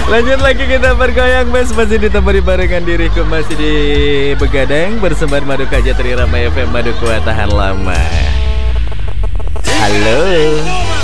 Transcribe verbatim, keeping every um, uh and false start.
Lanjut lagi kita bergoyang Mas. Masih ditemani barengan diriku masih di Begadang bersama Madu Kaja Tri Rama F M. Madu kuat tahan lama. Halo.